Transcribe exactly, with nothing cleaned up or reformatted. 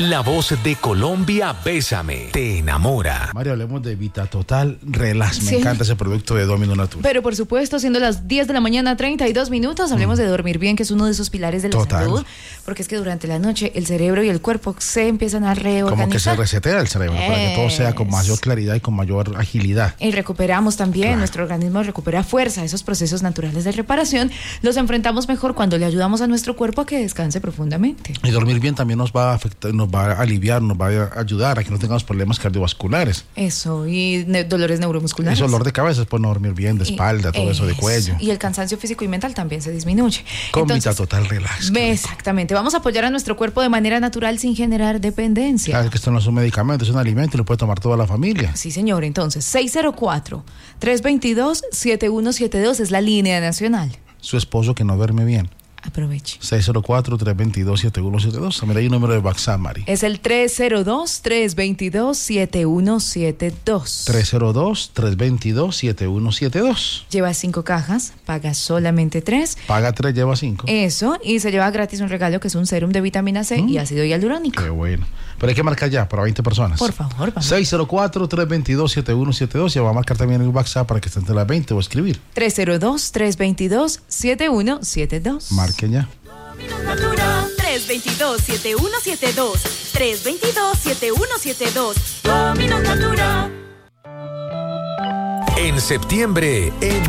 La voz de Colombia, Bésame, te enamora. Mario, hablemos de Vita Total Relax. Me Sí. encanta ese producto de Domino Natura. Pero por supuesto, siendo las diez de la mañana, treinta y dos minutos, hablemos Mm. de dormir bien, que es uno de esos pilares de la Total. salud, porque es que durante la noche el cerebro y el cuerpo se empiezan a reorganizar. Como que se resetea el cerebro para que todo sea con mayor claridad y con mayor agilidad. Y recuperamos también, Claro. nuestro organismo recupera fuerza. Esos procesos naturales de reparación los enfrentamos mejor cuando le ayudamos a nuestro cuerpo a que descanse profundamente. Y dormir bien también nos va a afectar, nos va a aliviar, nos va a ayudar a que no tengamos problemas cardiovasculares. Eso, y ne- dolores neuromusculares. Ese dolor de cabeza es por no dormir bien, de espalda, todo eso de cuello. Y el cansancio físico y mental también se disminuye. Con Entonces, Vita Total Relax. ve, exactamente. Vamos a apoyar a nuestro cuerpo de manera natural sin generar dependencia. Claro que esto no es un medicamento, es un alimento y lo puede tomar toda la familia. Sí, señor. Entonces, seis cero cuatro, tres dos dos, siete uno siete dos es la línea nacional. Su esposo que no duerme bien. Aproveche. seis cero cuatro, tres dos dos, siete uno siete dos. También hay un número de WhatsApp, Mari. Es el tres cero dos, tres dos dos, siete uno siete dos. tres cero dos, tres dos dos, siete uno siete dos. Lleva cinco cajas, paga solamente tres. Paga tres, lleva cinco. Eso, y se lleva gratis un regalo que es un serum de vitamina C y ácido hialurónico. Qué bueno. Pero hay que marcar ya para veinte personas. Por favor, vamos. seis cero cuatro, tres dos dos, siete uno siete dos. Ya va a marcar también el WhatsApp para que esté entre las veinte o escribir. tres cero dos, tres dos dos, siete uno siete dos. Marquen ya. Natura tres dos dos, siete uno siete dos. tres dos dos, siete uno siete dos. Dominos Natura. En septiembre, en